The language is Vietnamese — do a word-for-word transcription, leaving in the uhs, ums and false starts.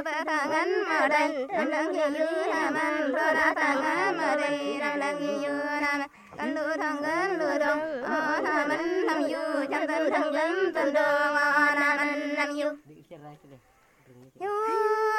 ta thang ngắn mà đây nam đăng kia dư nam an thơ đã thang ngắn mà đây nam đăng kia dư nam cánh lư thang ngắn lư đông ở nam an nam dư chẳng tên thang lắm tên đường ở nam an nam dư